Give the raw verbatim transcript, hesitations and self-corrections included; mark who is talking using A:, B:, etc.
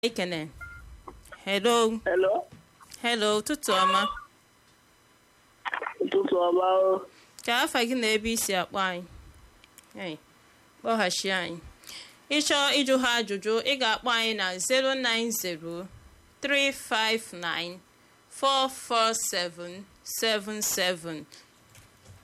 A: Ekene. Hello.
B: Hello.
A: Hello, ụtụtụ ọma.
B: Ụtụtụ ọma o.
A: Ka afa gị na ebe isi akpọ anyị. Hey, kpọghachi anyị. Ịchọọ ịjụ ha ajụjụ, ị ga-akpọ anyị na zero nine zero three five nine four four seven seven seven